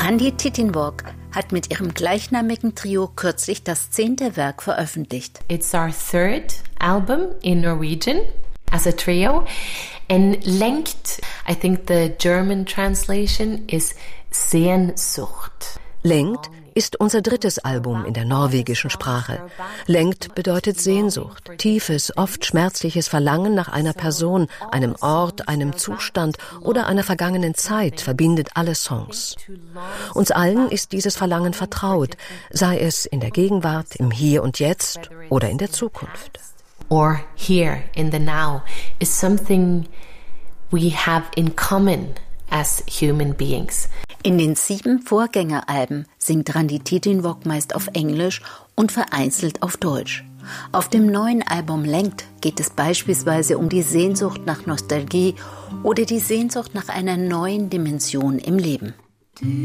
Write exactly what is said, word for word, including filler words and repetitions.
Randi Tittenborg hat mit ihrem gleichnamigen Trio kürzlich das zehnte Werk veröffentlicht. It's our third album in Norwegian as a trio. And lengt, I think the German translation is Sehnsucht. Lengt ist unser drittes Album in der norwegischen Sprache. Lengt bedeutet Sehnsucht, tiefes, oft schmerzliches Verlangen nach einer Person, einem Ort, einem Zustand oder einer vergangenen Zeit verbindet alle Songs. Uns allen ist dieses Verlangen vertraut, sei es in der Gegenwart, im Hier und Jetzt oder in der Zukunft. Or here in the now is something we have in common as human beings. In den sieben Vorgängeralben singt Randi Tittenborg meist auf Englisch und vereinzelt auf Deutsch. Auf dem neuen Album Lengt geht es beispielsweise um die Sehnsucht nach Nostalgie oder die Sehnsucht nach einer neuen Dimension im Leben.